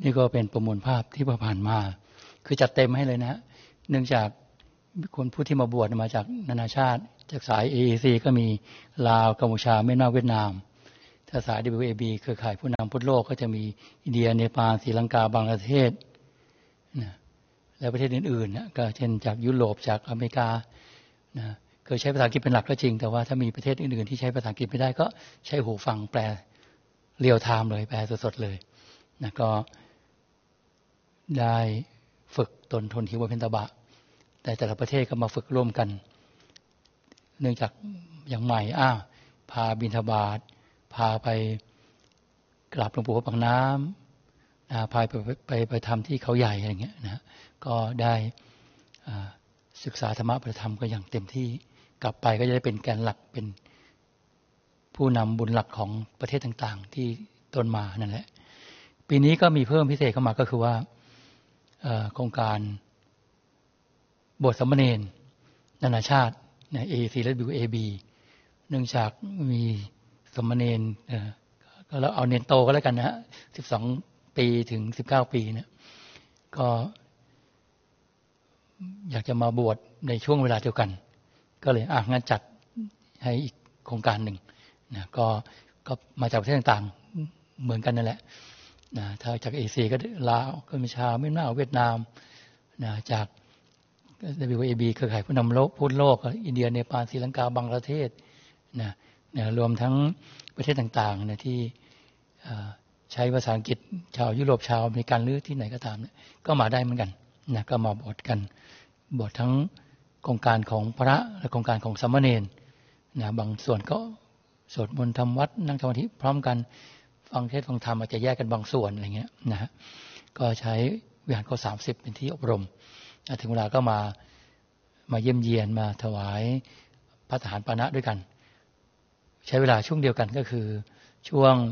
นี่ก็เป็นประมวลภาพที่ผ่านมาคือจัดเต็มให้เลยนะเนื่องจากคนผู้ที่มาบวชมาจากนานาชาติจากสาย AEC ก็มีลาวกัมพูชาเมียนมาเวียดนามถ้าสาย WAB เครือข่ายผู้นำพุทธโลกก็จะมีอินเดียเนปาลศรีลังกาบังกลาเทศนะและประเทศอื่นๆนะก็เช่นจากยุโรปจากอเมริกานะเคยใช้ภาษาอังกฤษเป็นหลักก็จริงแต่ว่าถ้ามีประเทศอื่นๆที่ใช้ภาษาอังกฤษไม่ได้ก็ใช้หูฟังแปลเรียลไทม์เลยแปลสดๆเลยนะก็ได้ฝึกตนทนหิวบำเพ็ญตบะแต่ละประเทศก็มาฝึกร่วมกันเนื่องจากอย่างใหม่พาบิณฑบาตพาไปกราบหลวงปู่วัดปากน้ำพาไปทำที่เขาใหญ่อะไรเงี้ยนะก็ได้ศึกษาธรรมะประธรรมก็อย่างเต็มที่กลับไปก็จะได้เป็นแกนหลักเป็นผู้นำบุญหลักของประเทศต่างๆที่ต้นมานั่นแหละปีนี้ก็มีเพิ่มพิเศษเข้ามาก็คือว่าโครงการบวชสามเณรนานาชาติใน AEC และ WAB เนื่องจากมีสามเณรก็เราเอาเนนโตก็แล้วกันนะฮะ12 ปีถึง19 ปีเนี่ยก็อยากจะมาบวชในช่วงเวลาเดียวกันก็เลยงั้นจัดให้อีกโครงการหนึ่งนะก็มาจากประเทศต่างๆเหมือนกันนั่นแหละนะถ้าจาก AEC ก็ลาวกัมพูชาเมียนมาเวียดนามนะจากWAB เครือข่ายผู้นำโลกพุทธโลกอินเดียเนปาลศรีลังกาบังกลาเทศนะรวมทั้งประเทศต่างๆนะที่ใช้ภาษาอังกฤษชาวยุโรปชาวอเมริกันหรือที่ไหนก็ตามนะก็มาได้เหมือนกันนะก็มาบวชกันบวชทั้งโครงการของพระและโครงการของสามเณรนะบางส่วนก็สวดมนต์ทำวัดนั่งสมาธิพร้อมกันฟังเทศน์ฟังธรรมอาจจะแยกกันบางส่วนอะไรเงี้ยนะฮะก็ใช้วิหารเขา30เป็นที่อบรมถึงเวลาก็มาเยี่ยมเยียนมาถวายพระทหารปานะด้วยกันใช้เวลาช่วงเดียวกันก็คือช่วง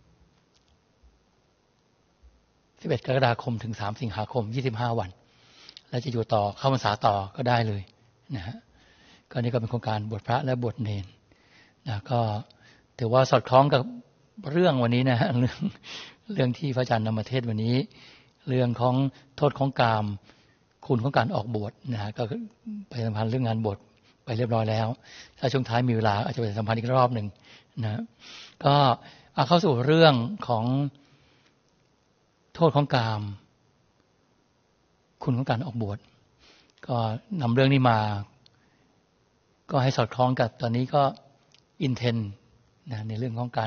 11 กรกฎาคมถึง3 สิงหาคม25 วันแล้วจะอยู่ต่อเข้าพรรษาต่อก็ได้เลยนะฮะก็นี่ก็เป็นโครงการบวชพระและบวชเณรนะก็ถือว่าสอดคล้องกับเรื่องวันนี้นะฮะเรื่องที่พระอาจารย์นำมาเทศวันนี้เรื่องของโทษของกามคุณของการออกบวชนะฮะก็ไปสัมพันธ์เรื่องงานบวชไปเรียบร้อยแล้วถ้าช่วงท้ายมีเวลาอาจจะไปสัมพันธ์อีกรอบหนึ่งนะก็เข้าสู่เรื่องของโทษของกามคุณของการออกบวชก็นำเรื่องนี้มาก็ให้สอดคล้องกับตอนนี้ก็อินเทนนะในเรื่องของการ